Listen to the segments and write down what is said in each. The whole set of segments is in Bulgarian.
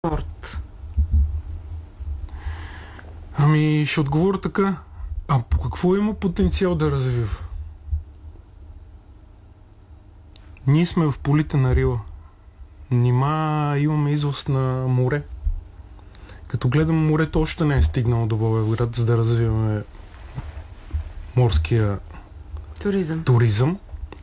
спорт? Ами, ще отговоря така. А по какво има потенциал да развива? Ние сме в полите на Рила. Нима имаме излъз на море. Като гледам, морето още не е стигнало до Благоевград, за да развиваме морския туризъм.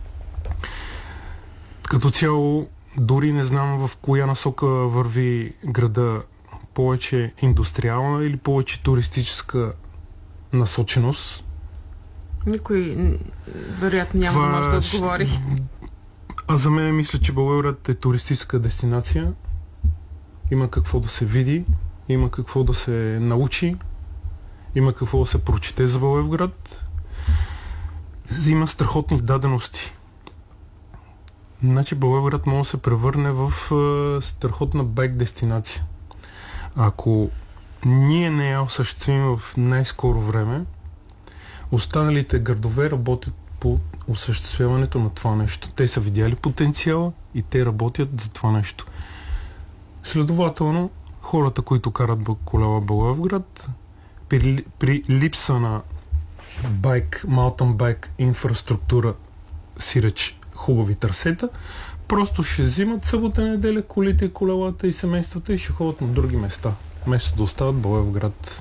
Като цяло, дори не знам в коя насока върви града, повече индустриална или повече туристическа насоченост. Никой вероятно няма да може да отговори. А за мен мисля, че Благоевград е туристическа дестинация. Има какво да се види, има какво да се научи, има какво да се прочете за Благоевград. Има страхотни дадености. Значи Благоевград може да се превърне в страхотна байк дестинация. Ако ние не я осъществим в най-скоро време, останалите градове работят по осъществяването на това нещо. Те са видяли потенциала и те работят за това нещо. Следователно, хората, които карат колела в Благоевград, при липса на маунтън байк инфраструктура, сиреч хубави трасета, просто ще взимат събота, неделя колите и колелата и семействата и ще ходят на други места, вместо да остават в Благоевград.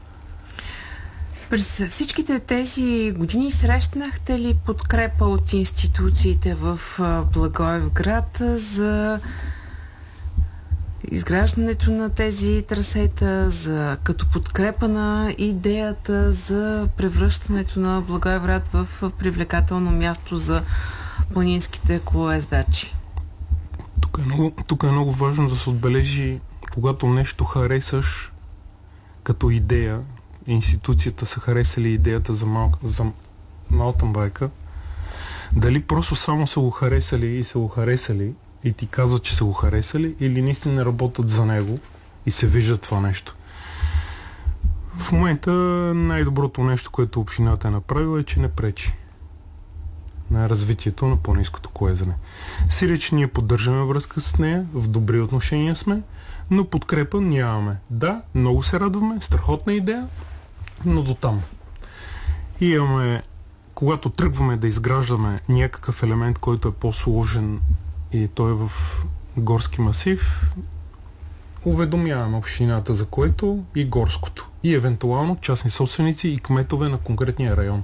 През всичките тези години срещнахте ли подкрепа от институциите в Благоевград за изграждането на тези трасета, като подкрепа на идеята за превръщането на Благоевград в привлекателно място за планинските колоездачи? Тук е много важно да се отбележи, когато нещо харесаш като идея, институцията са харесали идеята за маунтън байка, дали просто само са го харесали и ти казват, че са го харесали, или наистина работят за него и се вижда това нещо. В момента най-доброто нещо, което общината е направила, е, че не пречи на развитието на планинското колезене. Сиреч ние поддържаме връзка с нея, в добри отношения сме, но подкрепа нямаме. Да, много се радваме, страхотна идея, но до там. И когато тръгваме да изграждаме някакъв елемент, който е по-сложен и той е в горски масив, уведомяваме общината за което и горското. И евентуално частни собственици и кметове на конкретния район.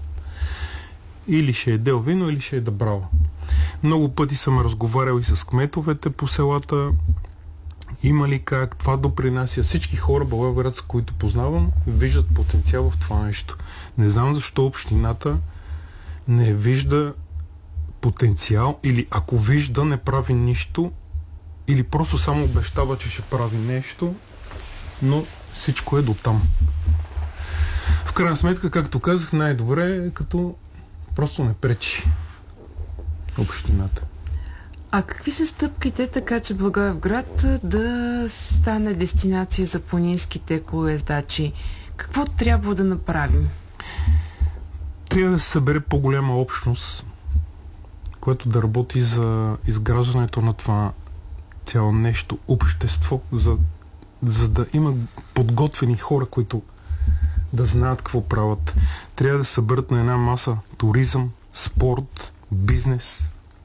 Или ще е Делвино, или ще е Дъбрава. Много пъти съм разговарял и с кметовете по селата. Има ли как това допринася? Всички хора, Благоевград, с които познавам, виждат потенциал в това нещо. Не знам защо общината не вижда потенциал, или ако вижда, не прави нищо, или просто само обещава, че ще прави нещо, но всичко е до там. В крайна сметка, както казах, най-добре е като просто не пречи общината. А какви са стъпките, така че Благоевград да стане дестинация за планинските колоездачи? Какво трябва да направим? Трябва да се събере по-голяма общност, което да работи за изграждането на това цяло нещо, общество, за да има подготвени хора, които да знаят какво правят. Трябва да се съберат на една маса туризъм, спорт, бизнес,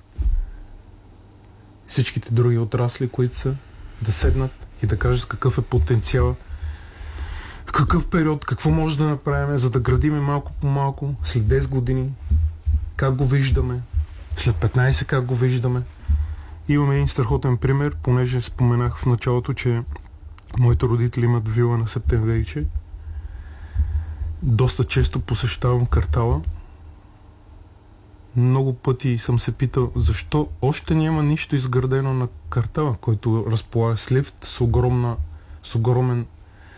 всичките други отрасли, които са, да седнат и да кажат какъв е потенциал, в какъв период, какво може да направим, за да градиме малко по малко, след 10 години, как го виждаме, след 15 как го виждаме. Имаме един страхотен пример, понеже споменах в началото, че моите родители имат вила на Септемврийче. Доста често посещавам квартала. Много пъти съм се питал, защо още няма нищо изградено на квартала, който разполага с лифт, с огромен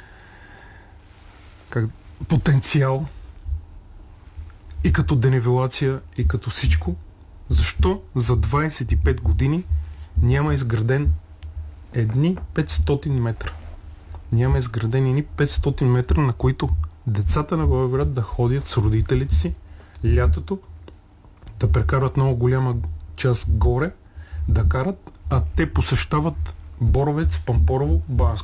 потенциал и като денивелация, и като всичко. Защо за 25 години няма изграден едни 500 метра? Няма изградени едни 500 метра, на които децата на Благоевград да ходят с родителите си лятото, да прекарат много голяма част горе, да карат, а те посещават Боровец, Пампорово, Банско.